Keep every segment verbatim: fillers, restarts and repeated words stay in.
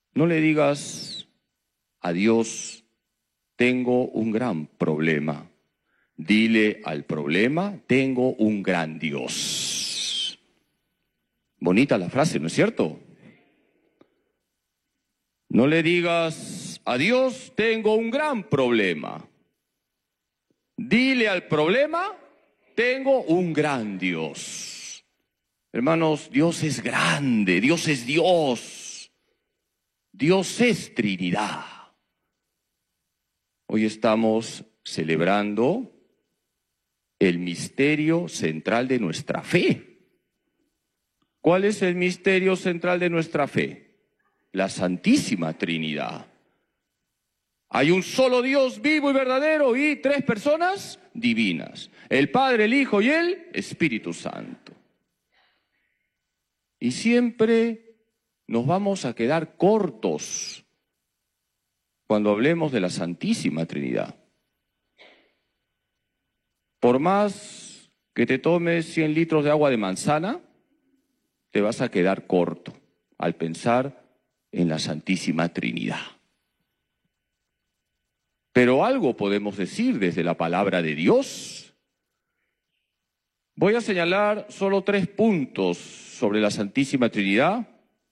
No le digas a Dios, tengo un gran problema. Dile al problema, tengo un gran Dios. Bonita la frase, ¿no es cierto? No le digas a Dios, tengo un gran problema. Dile al problema, tengo un gran Dios. Hermanos, Dios es grande, Dios es Dios. Dios es Trinidad. Hoy estamos celebrando el misterio central de nuestra fe. ¿Cuál es el misterio central de nuestra fe? La Santísima Trinidad. Hay un solo Dios vivo y verdadero y tres personas divinas. El Padre, el Hijo y el Espíritu Santo. Y siempre nos vamos a quedar cortos cuando hablemos de la Santísima Trinidad. Por más que te tomes cien litros de agua de manzana, te vas a quedar corto al pensar en la Santísima Trinidad. Pero algo podemos decir desde la palabra de Dios. Voy a señalar solo tres puntos sobre la Santísima Trinidad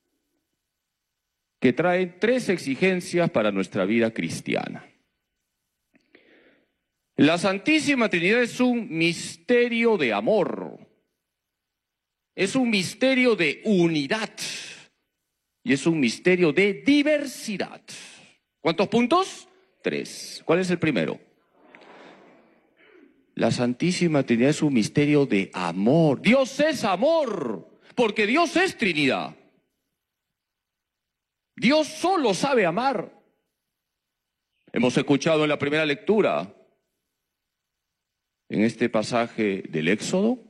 que traen tres exigencias para nuestra vida cristiana. La Santísima Trinidad es un misterio de amor, es un misterio de unidad y es un misterio de diversidad. ¿Cuántos puntos? Tres. ¿Cuál es el primero? La Santísima Trinidad es un misterio de amor. Dios es amor, porque Dios es Trinidad. Dios solo sabe amar. Hemos escuchado en la primera lectura, en este pasaje del Éxodo,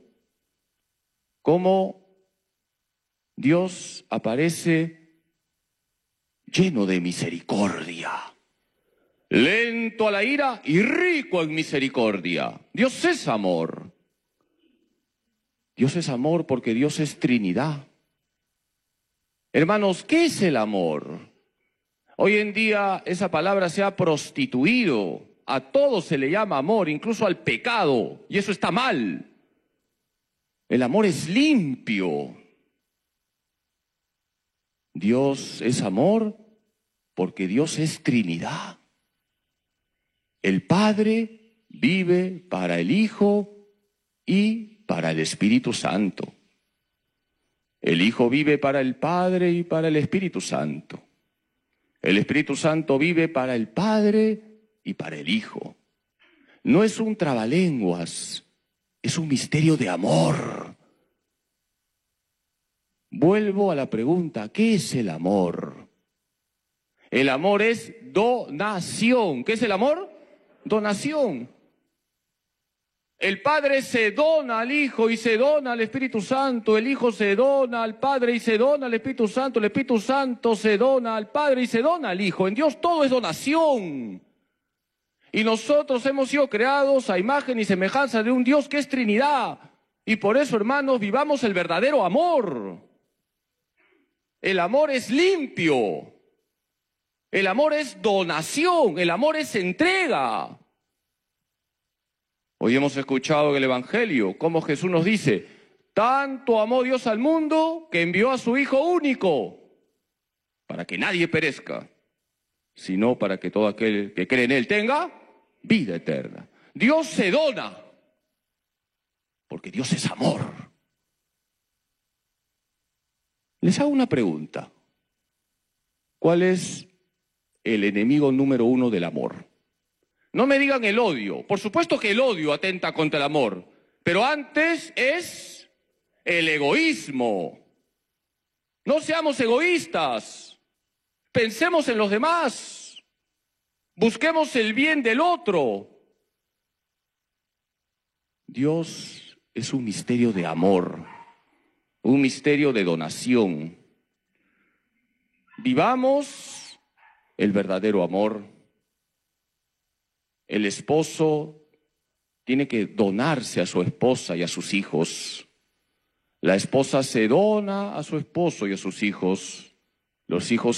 cómo Dios aparece lleno de misericordia, lento a la ira y rico en misericordia. Dios es amor. Dios es amor porque Dios es Trinidad. Hermanos, ¿qué es el amor? Hoy en día esa palabra se ha prostituido. A todo se le llama amor, incluso al pecado, y eso está mal. El amor es limpio. Dios es amor porque Dios es Trinidad. El Padre vive para el Hijo y para el Espíritu Santo. El Hijo vive para el Padre y para el Espíritu Santo. El Espíritu Santo vive para el Padre y para el Hijo. No es un trabalenguas, es un misterio de amor. Vuelvo a la pregunta, ¿qué es el amor? El amor es donación. ¿Qué es el amor? Donación. El Padre se dona al Hijo y se dona al Espíritu Santo. El Hijo se dona al Padre y se dona al Espíritu Santo. El Espíritu Santo se dona al Padre y se dona al Hijo. En Dios todo es donación. Y nosotros hemos sido creados a imagen y semejanza de un Dios que es Trinidad. Y por eso, hermanos, vivamos el verdadero amor. El amor es limpio. El amor es donación. El amor es entrega. Hoy hemos escuchado en el Evangelio cómo Jesús nos dice, tanto amó Dios al mundo que envió a su Hijo único para que nadie perezca, sino para que todo aquel que cree en Él tenga vida eterna. Dios se dona, porque Dios es amor. Les hago una pregunta. ¿Cuál es el enemigo número uno del amor? No me digan el odio. Por supuesto que el odio atenta contra el amor, pero antes es el egoísmo. No seamos egoístas. Pensemos en los demás. Busquemos el bien del otro. Dios es un misterio de amor, un misterio de donación. Vivamos el verdadero amor. El esposo tiene que donarse a su esposa y a sus hijos. La esposa se dona a su esposo y a sus hijos. Los hijos